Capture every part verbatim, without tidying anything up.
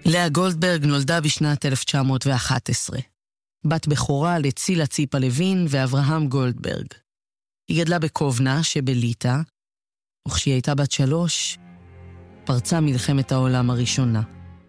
לאה גולדברג נולדה בשנת אלף תשע מאות ואחת עשרה. בת בכורה לצילה ציפה לוין ואברהם גולדברג. היא גדלה בקובנה שבליטא, וכשהיא הייתה בת שלוש, פרצה מלחמת העולם הראשונה.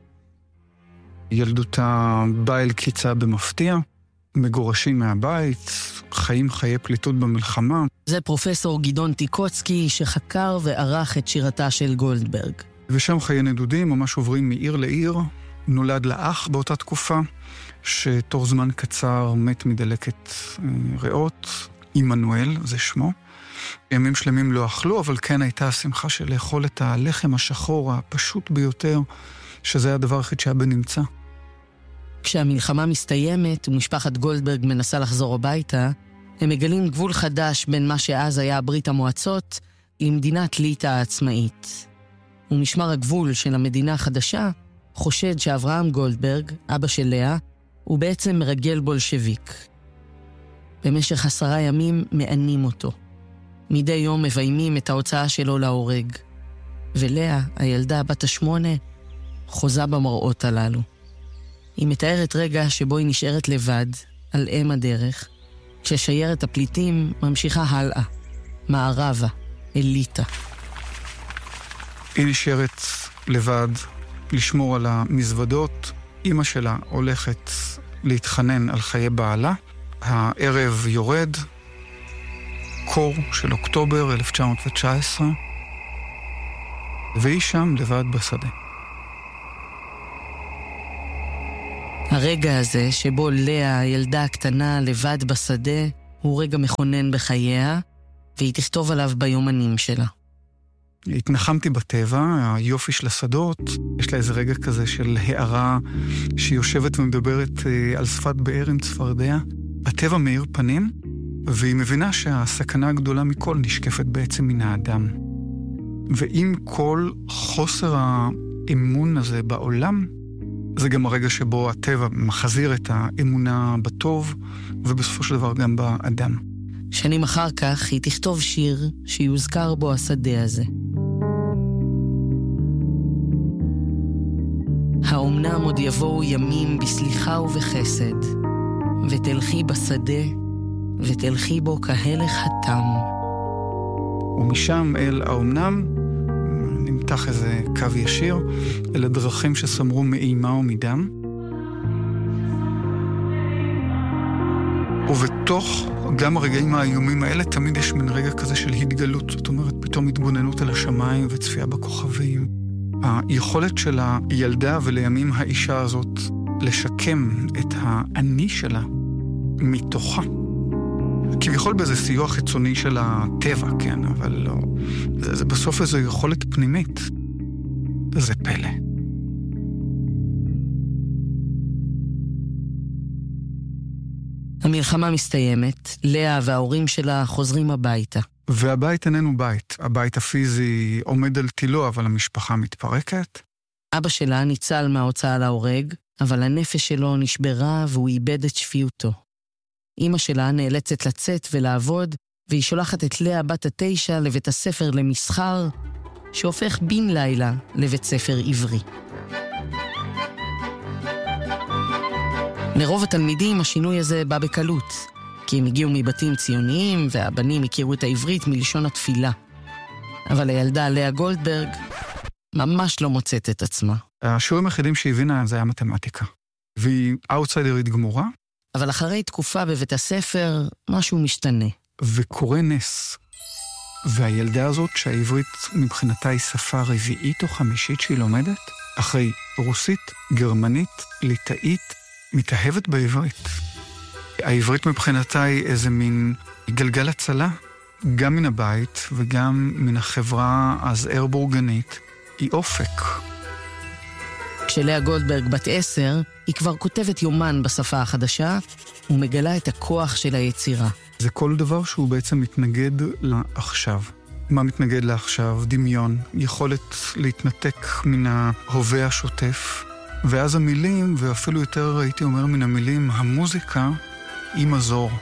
ילדותה באה אל קיצה במפתיע, מגורשים מהבית, חיים חיי פליטות במלחמה. זה פרופסור גדעון טיקוצקי שחקר וערך את שירתה של גולדברג. ושם חיי נדודים ממש עוברים מעיר לעיר. נולד לאח באותה תקופה, שתוך זמן קצר מת מדלקת ריאות. עמנואל, זה שמו. ימים שלמים לא אכלו, אבל כן הייתה השמחה של לאכול את הלחם השחור הפשוט ביותר, שזה הדבר היחיד שהיה בנמצא. כשהמלחמה מסתיימת ומשפחת גולדברג מנסה לחזור הביתה, הם מגלים גבול חדש בין מה שאז היה ברית המועצות למדינת ליטא העצמאית. ומשמר הגבול של המדינה החדשה חושד שאברהם גולדברג, אבא של לאה, הוא בעצם מרגל בולשביק. במשך עשרה ימים מענים אותו. מדי יום מביימים את ההוצאה שלו להורג. ולאה, הילדה בת השמונה, חוזה במראות הללו. היא מתארת רגע שבו היא נשארת לבד, על אם הדרך, כששיירת הפליטים ממשיכה הלאה, מערבה, אל ליטא. היא נשארת לבד, לשמור על המזוודות. אמא שלה הולכת להתחנן על חיי בעלה. הערב יורד, קור של אוקטובר אלף תשע מאות תשע עשרה, והיא שם לבד בשדה. הרגע הזה שבו לאה, הילדה הקטנה, לבד בשדה, הוא רגע מכונן בחייה, והיא תכתוב עליו ביומנים שלה. התנחמתי בטבע, היופי של השדות, יש לה איזה רגע כזה של הערה שהיא יושבת ומדברת על שפת באר עם צפרדע. הטבע מאיר פנים, והיא מבינה שהסכנה הגדולה מכל נשקפת בעצם מן האדם. ועם כל חוסר האמון הזה בעולם, זה גם הרגע שבו הטבע מחזיר את האמונה בטוב, ובסופו של דבר גם באדם. שנים אחר כך היא תכתוב שיר שיוזכר בו השדה הזה. האומנם עוד יבואו ימים בסליחה ובחסד, ותלכי בשדה, ותלכי בו כהלך התם. ומשם אל האומנם נמתח איזה קו ישיר, אל הדרכים שסמרו מאימה ומדם. ובתוך גם הרגעים האיומים האלה תמיד יש מן רגע כזה של התגלות, זאת אומרת פתאום התבוננות על השמיים וצפייה בכוכבים. היכולת של הילדה ולימים האישה הזאת לשקם את האני שלה מתוכה. כביכול באיזה סיוע חיצוני של הטבע, כן, אבל לא. זה, זה בסוף איזו יכולת פנימית. זה פלא. המלחמה מסתיימת, לאה וההורים שלה חוזרים הביתה. והבית איננו בית. הבית הפיזי עומד על תילו, אבל המשפחה מתפרקת. אבא שלה ניצל מההוצאה להורג, אבל הנפש שלו נשברה והוא איבד את שפיותו. אמא שלה נאלצת לצאת ולעבוד, והיא שולחת את לאה בת התשע לבית הספר למסחר, שהופך בן לילה לבית ספר עברי. לרוב התלמידים השינוי הזה בא בקלות, כי הם הגיעו מבתים ציוניים והבנים הכירו את העברית מלשון התפילה. אבל הילדה לאה גולדברג ממש לא מוצאת את עצמה. השיעורים היחידים שהבינה זה היה מתמטיקה. והיא אאוטסיידרית גמורה. אבל אחרי תקופה בבית הספר משהו משתנה. וקורה נס. והילדה הזאת שהעברית מבחינתה היא שפה רביעית או חמישית שהיא לומדת, אחרי רוסית, גרמנית, ליטאית, מתאהבת בעברית. העברית מבחינתה היא איזה מין גלגל הצלה, גם מן הבית וגם מן החברה הזעיר בורגנית, היא אופק. כשלאה גולדברג בת עשר, היא כבר כותבת יומן בשפה החדשה, ומגלה את הכוח של היצירה. זה כל דבר שהוא בעצם מתנגד לעכשיו. מה מתנגד לעכשיו? דמיון, יכולת להתנתק מן ההווה השוטף, ואז המילים, ואפילו יותר הייתי אומר מן המילים, המוזיקה היא מזור.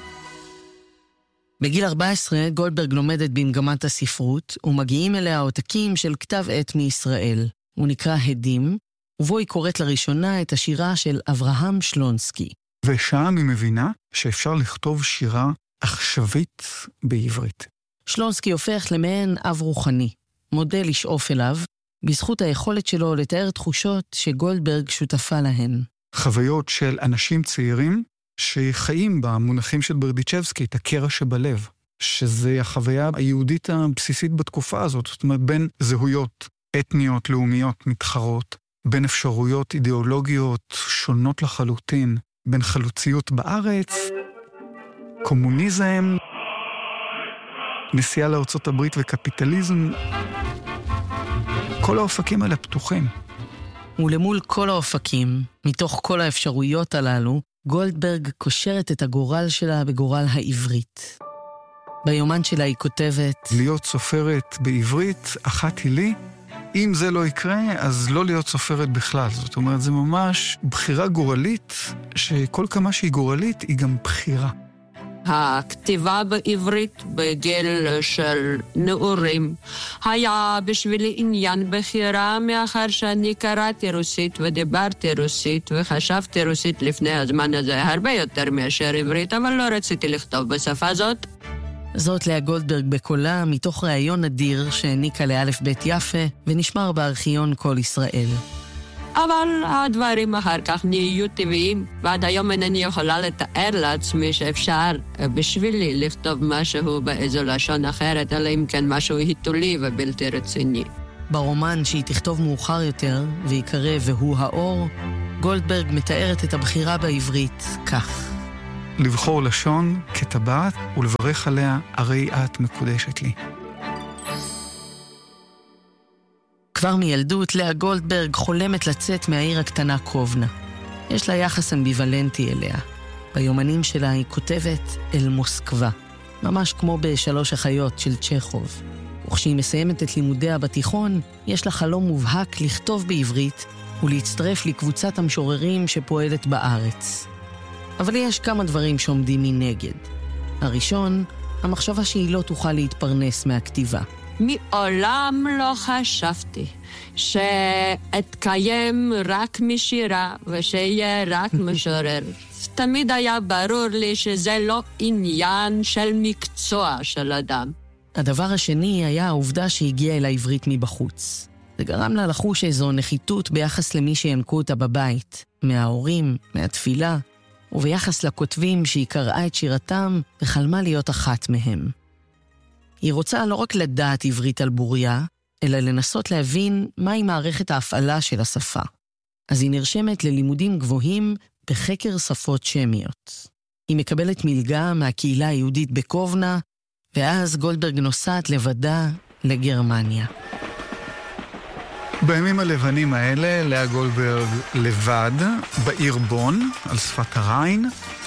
בגיל ארבע עשרה גולדברג לומדת במגמת הספרות, ומגיעים אליה עותקים של כתב עת מישראל. הוא נקרא הדים, ובו היא קוראת לראשונה את השירה של אברהם שלונסקי. ושם היא מבינה שאפשר לכתוב שירה עכשווית בעברית. שלונסקי הופך למעין אב רוחני, מודל לשאוף אליו, בזכות היכולת שלו לתאר תחושות שגולדברג שותפה להן. חוויות של אנשים צעירים שחיים במונחים של ברדיצ'בסקי, את הקרע שבלב, שזה החוויה היהודית הבסיסית בתקופה הזאת, זאת אומרת בין זהויות אתניות, לאומיות, מתחרות, בין אפשרויות אידיאולוגיות שונות לחלוטין, בין חלוציות בארץ, קומוניזם, נסיעה לארצות הברית וקפיטליזם, כל האופקים האלה פתוחים. ולמול כל האופקים, מתוך כל האפשרויות הללו, גולדברג קושרת את הגורל שלה בגורל העברית. ביומן שלה היא כותבת, להיות סופרת בעברית, אחת היא לי, אם זה לא יקרה, אז לא להיות סופרת בכלל. זאת אומרת, זה ממש בחירה גורלית, שכל כמה שהיא גורלית, היא גם בחירה. הכתיבה בעברית בגיל של נעורים היה בשבילי עניין בחירה, מאחר שאני קראתי רוסית ודיברתי רוסית וחשבתי רוסית לפני הזמן הזה הרבה יותר מאשר עברית, אבל לא רציתי לכתוב בשפה זאת. זאת לאה גולדברג בקולה מתוך ראיון אדיר שהעניקה לאלף בית יפה ונשמר בארכיון כל ישראל. אבל הדברים אחר כך נהיו טבעיים, ועד היום אינני יכולה לתאר לעצמי שאפשר בשבילי לכתוב משהו באיזו לשון אחרת, אלא אם כן משהו היתולי ובלתי רציני. ברומן שהיא תכתוב מאוחר יותר, ויקרא והוא האור, גולדברג מתארת את הבחירה בעברית כך. לבחור לשון כטבעת ולברך עליה, הרי את מקודשת לי. כבר מילדות לאה גולדברג חולמת לצאת מהעיר הקטנה קובנה. יש לה יחס אמביוולנטי אליה. ביומנים שלה היא כותבת אל מוסקבה, ממש כמו בשלוש החיות של צ'כוב. וכשהיא מסיימת את לימודיה בתיכון, יש לה חלום מובהק לכתוב בעברית ולהצטרף לקבוצת המשוררים שפועלת בארץ. אבל יש כמה דברים שעומדים מנגד. הראשון, המחשבה שהיא לא תוכל להתפרנס מהכתיבה. מעולם לא חשבתי שאתקיים רק משירה ושיהיה רק משורר. תמיד היה ברור לי שזה לא עניין של מקצוע של אדם. הדבר השני היה העובדה שהגיעה אל העברית מבחוץ. זה גרם לה לחוש איזו נחיתות ביחס למי שינקו אותה בבית, מההורים, מהתפילה, וביחס לכותבים שהיא קראה את שירתם וחלמה להיות אחת מהם. היא רוצה לא רק לדעת עברית על בוריה, אלא לנסות להבין מהי מערכת ההפעלה של השפה. אז היא נרשמת ללימודים גבוהים בחקר שפות שמיות. היא מקבלת מלגה מהקהילה היהודית בקובנה, ואז גולדברג נוסעת לבדה לגרמניה. בימים הלבנים האלה, לאה גולדברג לבד, בעיר בון, על שפת הריין.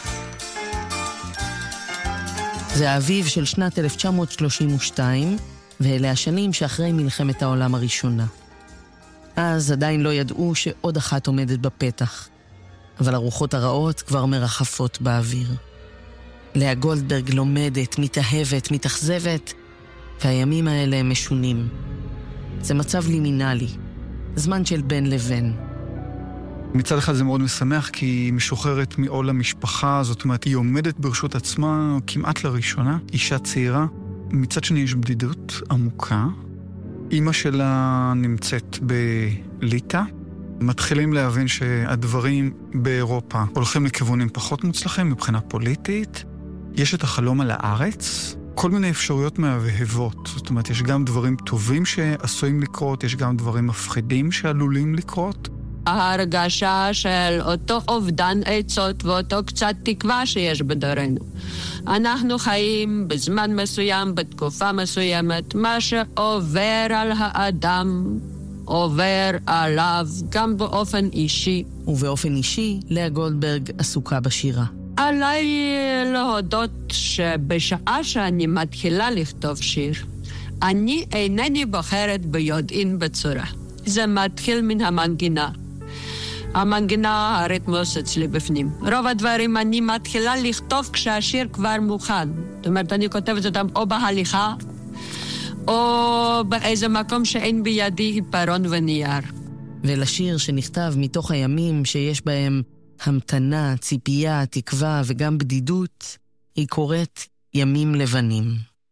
זה האביב של שנת אלף תשע מאות שלושים ושתיים, ואלה השנים שאחרי מלחמת העולם הראשונה. אז עדיין לא ידעו שעוד אחת עומדת בפתח, אבל הרוחות הרעות כבר מרחפות באוויר. לאה גולדברג לומדת, מתאהבת, מתאכזבת, והימים האלה הם משונים. זה מצב לימינלי, זמן של בין לבין. מצד אחד זה מאוד משמח, כי היא משוחררת מעול המשפחה, זאת אומרת, היא עומדת ברשות עצמה כמעט לראשונה, אישה צעירה. מצד שני יש בדידות עמוקה. אמא שלה נמצאת בליטא. מתחילים להבין שהדברים באירופה הולכים לכיוונים פחות מוצלחים מבחינה פוליטית. יש את החלום על הארץ, כל מיני אפשרויות מהבהבות. זאת אומרת, יש גם דברים טובים שעשויים לקרות, יש גם דברים מפחידים שעלולים לקרות. ההרגשה של אותו אובדן עצות ואותו קצת תקווה שיש בדורנו. אנחנו חיים בזמן מסוים, בתקופה מסוימת, מה שעובר על האדם, עובר עליו גם באופן אישי. ובאופן אישי, לאה גולדברג עסוקה בשירה. עליי להודות שבשעה שאני מתחילה לכתוב שיר, אני אינני בוחרת ביודעין בצורה. זה מתחיל מן המנגינה. המנגינה, הריתמוס אצלי בפנים. רוב הדברים אני מתחילה לכתוב כשהשיר כבר מוכן. זאת אומרת, אני כותבת אותם או בהליכה, או באיזה מקום שאין בידי עיפרון ונייר. ולשיר שנכתב מתוך הימים שיש בהם המתנה, ציפייה, תקווה וגם בדידות, היא קוראת ימים לבנים.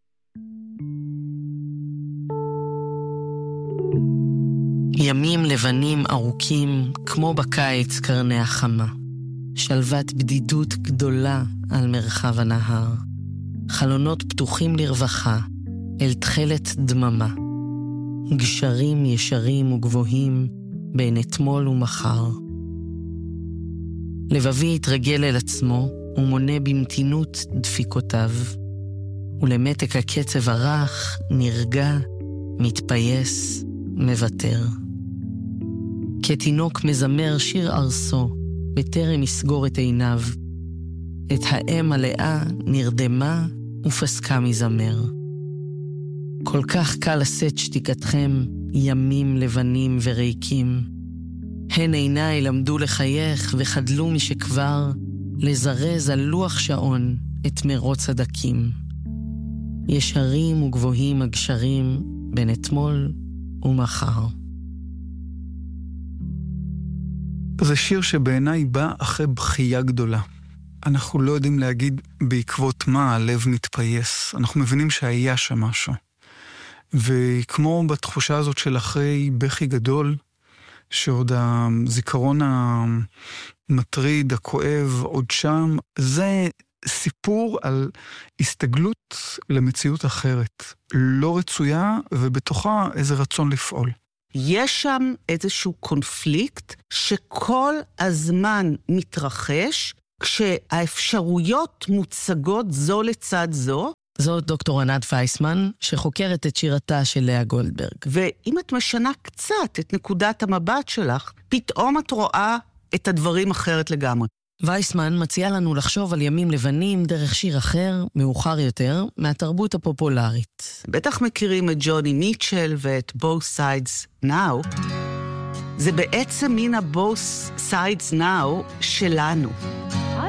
ימים לבנים ארוכים כמו בקיץ קרני החמה. שלוות בדידות גדולה על מרחב הנהר. חלונות פתוחים לרווחה, אל תחלת דממה. גשרים ישרים וגבוהים בין אתמול ומחר. לבבי התרגל אל עצמו ומונה במתינות דפיקותיו. ולמתק הקצב הרך נרגע, מתפייס, מוותר. כתינוק מזמר שיר ארסו, בטרם יסגור את עיניו. את האם הלאה נרדמה ופסקה מזמר. כל כך קל לשאת שתיקתכם, ימים לבנים וריקים. הן עיניי למדו לחייך וחדלו משכבר לזרז על לוח שעון את מרוץ הדקים. ישרים וגבוהים הגשרים בין אתמול ומחר. זה שיר שבעיניי בא אחרי בחייה גדולה. אנחנו לא יודעים להגיד בעקבות מה הלב מתפייס. אנחנו מבינים שהיה שם משהו. וכמו בתחושה הזאת של אחרי בכי גדול, שעוד הזיכרון המטריד, הכואב, עוד שם, זה סיפור על הסתגלות למציאות אחרת. לא רצויה, ובתוכה איזה רצון לפעול. יש שם איזשהו קונפליקט שכל הזמן מתרחש, כשהאפשרויות מוצגות זו לצד זו. זאת דוקטור ענת וייסמן, שחוקרת את שירתה של לאה גולדברג. ואם את משנה קצת את נקודת המבט שלך, פתאום את רואה את הדברים אחרת לגמרי. וייסמן מציע לנו לחשוב על ימים לבנים דרך שיר אחר, מאוחר יותר, מהתרבות הפופולרית. בטח מכירים את ג'וני מיטשל ואת Both Sides Now. זה בעצם מן ה-Both Sides Now שלנו.